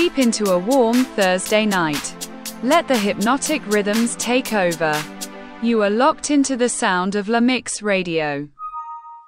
Sleep into a warm Thursday night. Let the hypnotic rhythms take over. You are locked into the sound of La Mix Radio.